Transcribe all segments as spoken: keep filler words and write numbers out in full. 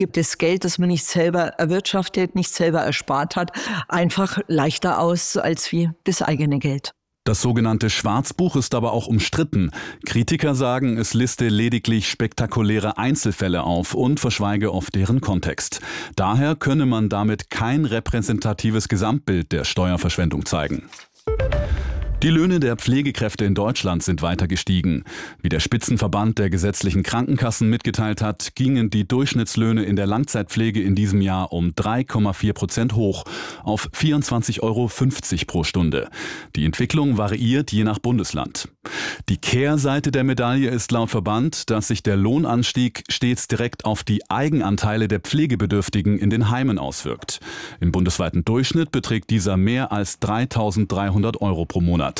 gibt das Geld, das man nicht selber erwirtschaftet, nicht selber erspart hat, einfach leichter aus als wie das eigene Geld. Das sogenannte Schwarzbuch ist aber auch umstritten. Kritiker sagen, es liste lediglich spektakuläre Einzelfälle auf und verschweige oft deren Kontext. Daher könne man damit kein repräsentatives Gesamtbild der Steuerverschwendung zeigen. Die Löhne der Pflegekräfte in Deutschland sind weiter gestiegen. Wie der Spitzenverband der gesetzlichen Krankenkassen mitgeteilt hat, gingen die Durchschnittslöhne in der Langzeitpflege in diesem Jahr um drei Komma vier Prozent hoch auf vierundzwanzig Euro fünfzig pro Stunde. Die Entwicklung variiert je nach Bundesland. Die Kehrseite der Medaille ist laut Verband, dass sich der Lohnanstieg stets direkt auf die Eigenanteile der Pflegebedürftigen in den Heimen auswirkt. Im bundesweiten Durchschnitt beträgt dieser mehr als dreitausenddreihundert Euro pro Monat.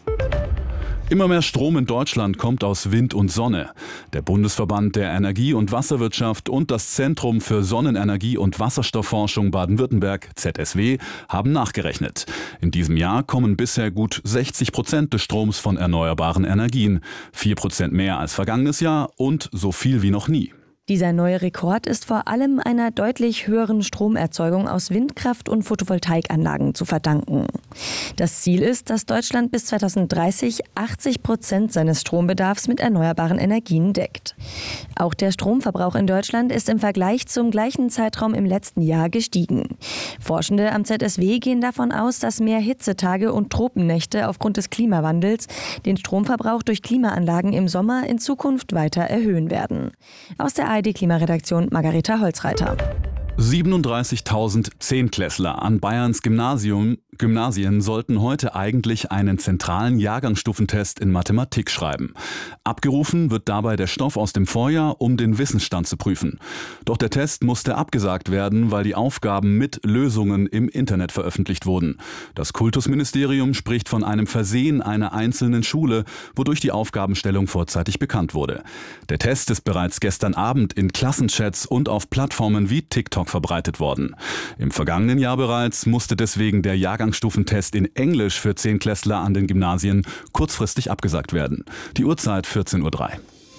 Immer mehr Strom in Deutschland kommt aus Wind und Sonne. Der Bundesverband der Energie- und Wasserwirtschaft und das Zentrum für Sonnenenergie und Wasserstoffforschung Baden-Württemberg, Z S W, haben nachgerechnet. In diesem Jahr kommen bisher gut sechzig Prozent des Stroms von erneuerbaren Energien, vier Prozent mehr als vergangenes Jahr und so viel wie noch nie. Dieser neue Rekord ist vor allem einer deutlich höheren Stromerzeugung aus Windkraft- und Photovoltaikanlagen zu verdanken. Das Ziel ist, dass Deutschland bis zweitausenddreißig achtzig Prozent seines Strombedarfs mit erneuerbaren Energien deckt. Auch der Stromverbrauch in Deutschland ist im Vergleich zum gleichen Zeitraum im letzten Jahr gestiegen. Forschende am Z S W gehen davon aus, dass mehr Hitzetage und Tropennächte aufgrund des Klimawandels den Stromverbrauch durch Klimaanlagen im Sommer in Zukunft weiter erhöhen werden. Aus der A R D-Klimaredaktion Margareta Holzreiter. siebenunddreißigtausend Zehntklässler an Bayerns Gymnasium, Gymnasien sollten heute eigentlich einen zentralen Jahrgangsstufentest in Mathematik schreiben. Abgerufen wird dabei der Stoff aus dem Vorjahr, um den Wissensstand zu prüfen. Doch der Test musste abgesagt werden, weil die Aufgaben mit Lösungen im Internet veröffentlicht wurden. Das Kultusministerium spricht von einem Versehen einer einzelnen Schule, wodurch die Aufgabenstellung vorzeitig bekannt wurde. Der Test ist bereits gestern Abend in Klassenchats und auf Plattformen wie TikTok verbreitet worden. Im vergangenen Jahr bereits musste deswegen der Jahrgangsstufentest in Englisch für Zehntklässler an den Gymnasien kurzfristig abgesagt werden. Die Uhrzeit vierzehn Uhr drei.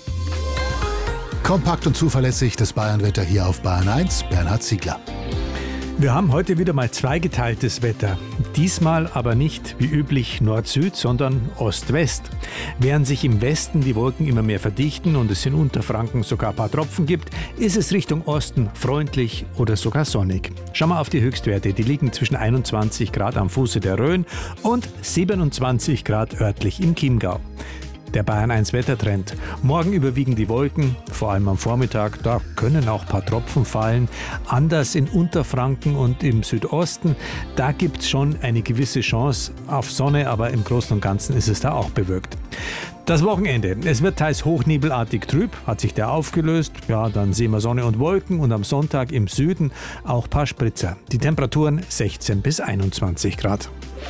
Kompakt und zuverlässig das Bayernwetter hier auf Bayern eins, Bernhard Ziegler. Wir haben heute wieder mal zweigeteiltes Wetter. Diesmal aber nicht wie üblich Nord-Süd, sondern Ost-West. Während sich im Westen die Wolken immer mehr verdichten und es in Unterfranken sogar ein paar Tropfen gibt, ist es Richtung Osten freundlich oder sogar sonnig. Schauen wir auf die Höchstwerte. Die liegen zwischen einundzwanzig Grad am Fuße der Rhön und siebenundzwanzig Grad örtlich im Chiemgau. Der Bayern eins Wettertrend. Morgen überwiegen die Wolken, vor allem am Vormittag. Da können auch ein paar Tropfen fallen. Anders in Unterfranken und im Südosten. Da gibt es schon eine gewisse Chance auf Sonne, aber im Großen und Ganzen ist es da auch bewölkt. Das Wochenende. Es wird teils hochnebelartig trüb. Hat sich der aufgelöst? Ja, dann sehen wir Sonne und Wolken. Und am Sonntag im Süden auch ein paar Spritzer. Die Temperaturen sechzehn bis einundzwanzig Grad.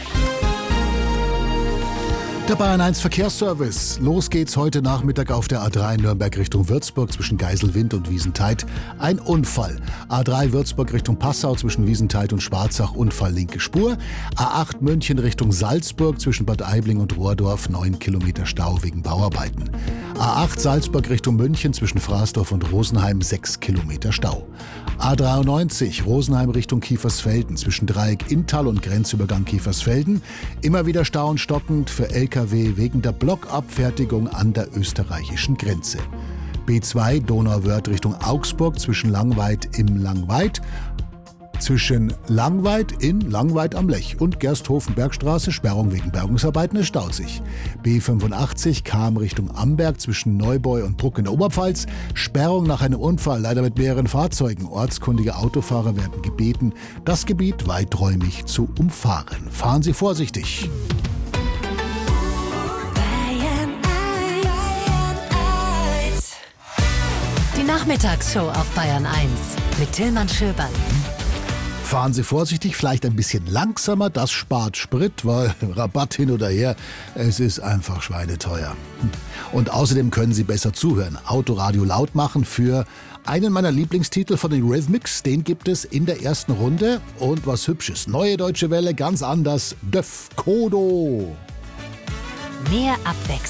Der Bayern eins Verkehrsservice. Los geht's heute Nachmittag auf der A drei Nürnberg Richtung Würzburg zwischen Geiselwind und Wiesentheid. Ein Unfall. A drei Würzburg Richtung Passau zwischen Wiesentheid und Schwarzach. Unfall linke Spur. A acht München Richtung Salzburg zwischen Bad Aibling und Rohrdorf. neun Kilometer Stau wegen Bauarbeiten. A acht Salzburg Richtung München zwischen Fraßdorf und Rosenheim. sechs Kilometer Stau. A dreiundneunzig Rosenheim Richtung Kiefersfelden zwischen Dreieck Inntal und Grenzübergang Kiefersfelden. Immer wieder Stau und stockend für L K W wegen der Blockabfertigung an der österreichischen Grenze. B zwei Donauwörth Richtung Augsburg zwischen Langweid im Langweid. Zwischen Langweid in Langweid am Lech und Gersthofen-Bergstraße Sperrung wegen Bergungsarbeiten, es staut sich. B fünfundachtzig Cham Richtung Amberg zwischen Neubeu und Bruck in der Oberpfalz. Sperrung nach einem Unfall, leider mit mehreren Fahrzeugen. Ortskundige Autofahrer werden gebeten, das Gebiet weiträumig zu umfahren. Fahren Sie vorsichtig. Die Nachmittagsshow auf Bayern eins mit Tillmann Schöberl. Fahren Sie vorsichtig, vielleicht ein bisschen langsamer, das spart Sprit, weil Rabatt hin oder her, es ist einfach schweineteuer. Und außerdem können Sie besser zuhören, Autoradio laut machen für einen meiner Lieblingstitel von den Rhythmics, den gibt es in der ersten Runde. Und was Hübsches, Neue Deutsche Welle, ganz anders, Döf Kodo. Mehr Abwechslung.